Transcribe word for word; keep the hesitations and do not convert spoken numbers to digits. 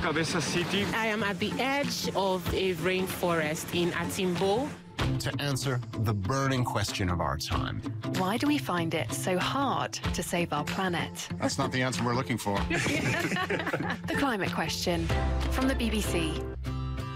Cabeza City. I am at the edge of a rainforest in Atimbo. To answer the burning question of our time. Why do we find it so hard to save our planet? That's not the answer we're looking for. The climate question from the B B C.